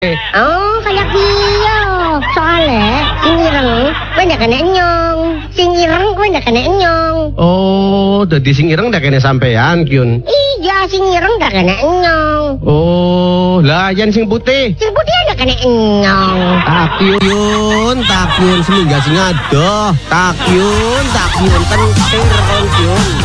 Oh, kayak iya. Soalnya sing ireng kowe ndak kena nyong. Sing ireng kowe ndak kena nyong. Oh, dadi sing ireng ndak kene sampean, Kyun. Iya, sing ireng ndak kena nyong. Oh, lah yen sing putih. Sing putih ndak kena nyong. Takyun semingga sing adoh. Takyun kentir kon, Kyun.